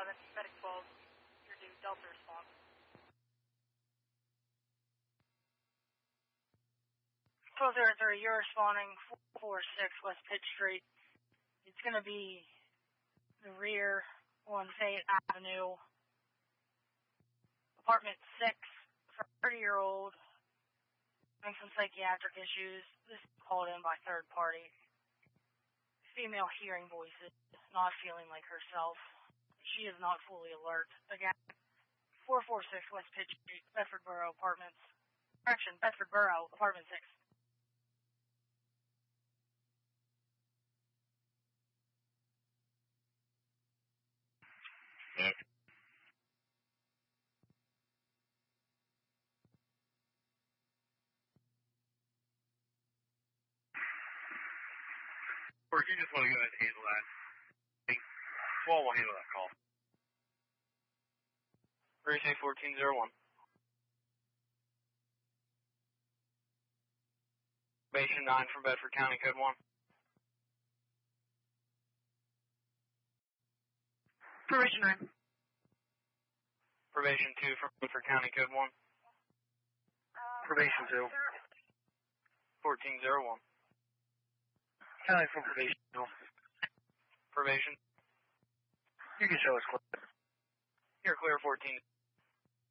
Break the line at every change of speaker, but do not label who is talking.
11, Medic 12, your due Delta response. 1203, you're responding 446 West Pitt Street. It's going to be the rear on Fayette Avenue, apartment 6, for a 30-year-old, having some psychiatric issues. This is called in by third party. Female hearing voices, not feeling like herself. She is not fully alert. Again, 446 West Pitt Street, Bedford Borough Apartments. Correction, Bedford Borough, Apartment 6.
Yes. Or if you just want to go ahead and handle that, Swall will handle that call.
Precinct 1401. Probation 9 from Bedford County, code 1.
Probation 9.
Probation 2 from Bedford County, code 1.
Probation 2.
1401.
County from probation 2.
Probation.
You can show us clear.
You're clear 14.